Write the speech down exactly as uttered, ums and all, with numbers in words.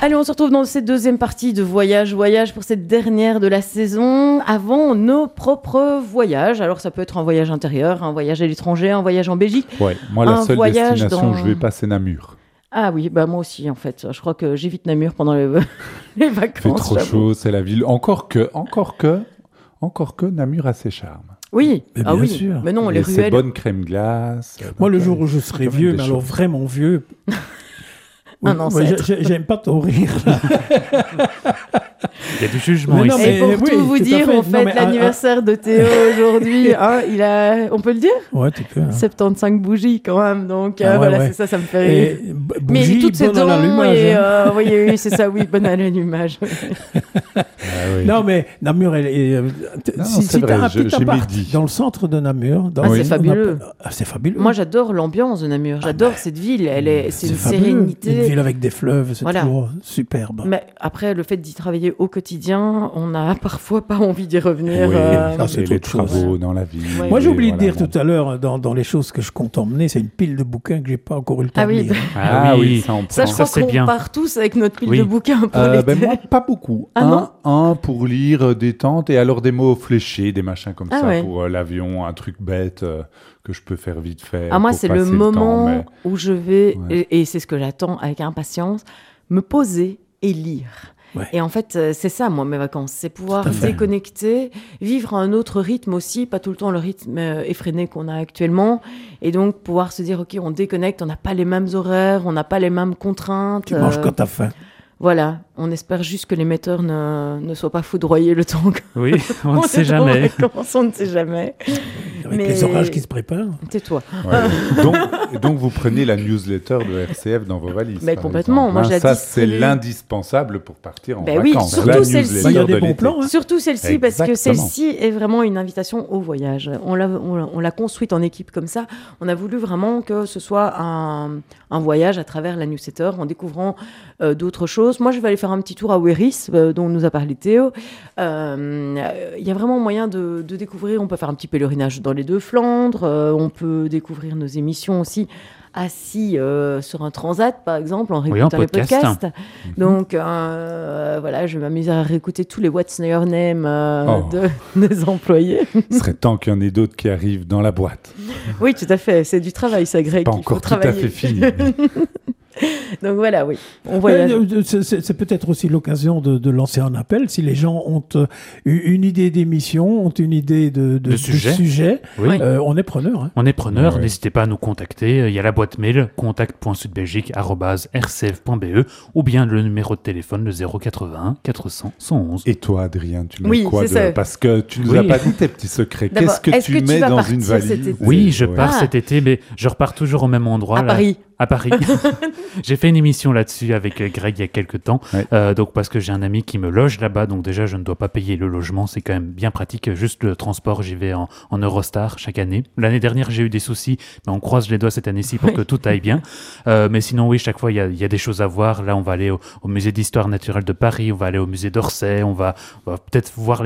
Allez, on se retrouve dans cette deuxième partie de Voyage, Voyage pour cette dernière de la saison, avant nos propres voyages. Alors, ça peut être un voyage intérieur, un voyage à l'étranger, un voyage en Belgique. Ouais, moi, la un seule destination dans... où je vais pas, c'est Namur. Ah oui, bah moi aussi, en fait. Je crois que j'évite Namur pendant les, les vacances. Il fait trop j'avoue. chaud, c'est la ville. Encore que, encore que, encore que Namur a ses charmes. Oui, mais ah bien oui. sûr. Mais non, Et les ses ruelles. bonnes crèmes glace. Moi, le Donc, jour où je serai quand même vieux, des mais alors choses. vraiment vieux. Un Oui, ancêtre. j'ai- J'aime pas ton rire. Il y a du jugement Mais non, ici. Et pour Mais tout oui, vous tout à dire, fait. on Non, fête mais un- l'anniversaire de Théo aujourd'hui. Hein, il a, on peut le dire, Ouais, tu peux. Hein. soixante-quinze bougies quand même. Donc euh, Ah ouais, voilà, ouais. c'est ça, ça me fait rire. Et b- Mais bougie, toutes ses bonne à dents l'allumage, et hein. euh, oui, oui, c'est ça, oui, bonne à l'allumage. Ah oui. Non, mais Namur, elle est. euh, t- Non, si c'est si tu as vrai, un je- petit j'ai appart midi. dans le centre de Namur. Dans Ah, le- c'est on fabuleux. appelle- Ah, c'est fabuleux. Moi, j'adore l'ambiance de Namur. J'adore cette ville. Elle est, c'est une fabuleux. sérénité. Une ville avec des fleuves, c'est Voilà. toujours superbe. Mais après, le fait d'y travailler au quotidien, on n'a parfois pas envie d'y revenir. Oui, euh, ça, c'est et les autre chose. travaux dans la ville. Ouais. Moi, j'ai et oublié de voilà, dire bon. tout à l'heure, dans, dans les choses que je compte emmener, c'est une pile de bouquins que j'ai pas encore eu le temps Ah de oui, lire. Ah oui, ça on ça, prend. je crois c'est qu'on bien. part tous avec notre pile Oui. de bouquins pour Euh, l'été. ben moi, pas beaucoup. Ah un, non un pour lire, euh, détente, et alors des mots fléchés, des machins comme Ah ça ouais. pour euh, l'avion, un truc bête euh, que je peux faire vite fait. Ah, moi, pour c'est le passer moment temps, mais- où je vais, Ouais. et, et c'est ce que j'attends avec impatience, me poser et lire. Ouais. Et en fait, euh, c'est ça, moi, mes vacances. C'est pouvoir Tout à fait. déconnecter, vivre un autre rythme aussi, pas tout le temps le rythme euh, effréné qu'on a actuellement. Et donc, pouvoir se dire, OK, on déconnecte, on n'a pas les mêmes horaires, on n'a pas les mêmes contraintes. Tu manges euh, quand t'as faim. Voilà, on espère juste que l'émetteur ne, ne soit pas foudroyé le temps que- Oui, on ne est sait dans jamais. les vacances, on ne sait jamais. Avec Mais- les orages qui se préparent. Tais-toi. Ouais. donc, et donc, vous prenez la newsletter de R C F dans vos valises. Mais par complètement, exemple, moi, hein. je la Ça, c'est distribue. l'indispensable pour partir en Ben oui, vacances. surtout La celle-ci. newsletter Bah, il y a des de bons l'été. plans. Hein. Surtout celle-ci, parce que Exactement. celle-ci est vraiment une invitation au voyage. On l'a, on, l'a- on l'a construite en équipe comme ça. On a voulu vraiment que ce soit un, un voyage à travers la newsletter, en découvrant euh, d'autres choses. Moi, je vais aller faire un petit tour à Ouéris, euh, dont nous a parlé Théo. Euh, Il y a vraiment moyen de, de découvrir. On peut faire un petit pèlerinage dans les deux Flandres. euh, on peut découvrir nos émissions aussi assis euh, sur un transat, par exemple, en Oui, en réécoutant les podcast. podcasts. Donc, euh, voilà, je vais m'amuser à réécouter tous les What's Your Name euh, Oh. de, des employés. Il serait temps qu'il y en ait d'autres qui arrivent dans la boîte. Oui, tout à fait. C'est du travail, ça, Greg. Pas il faut encore tout à travailler. fait fini. Donc, voilà, oui. On voyage. Ouais, euh, c'est- C'est c'est peut-être aussi l'occasion de, de lancer un appel. Si les gens ont euh, une idée d'émission, ont une idée de, de, De sujet. sujet, Oui. euh, on est preneur. Hein. On est preneur, Ouais, ouais. n'hésitez pas à nous contacter. Il y a la boîte mail contact point sudbelgique arobase r c f point b e ou bien le numéro de téléphone le zéro quatre-vingt-un quatre cents cent onze. Et toi, Adrien, tu mets Oui, quoi c'est de... ça. Parce que tu nous Oui. as pas dit tes petits secrets. D'abord, Qu'est-ce que est-ce tu que tu mets vas dans partir une cet valise été Oui, je Ouais. pars Ah. cet été, mais je repars toujours au même endroit. À là. Paris. À Paris. J'ai fait une émission là-dessus avec euh, Greg il y a quelques temps. Ouais. Euh, donc parce que j'ai un ami qui me loge là-bas, donc déjà je ne dois pas payer le logement, c'est quand même bien pratique. Juste le transport, j'y vais en, en Eurostar chaque année. L'année dernière j'ai eu des soucis, mais on croise les doigts cette année-ci pour que tout aille bien. Euh, mais sinon oui, chaque fois il y a, il y a des choses à voir. Là on va aller au, au musée d'histoire naturelle de Paris, on va aller au musée d'Orsay, on va, on va peut-être voir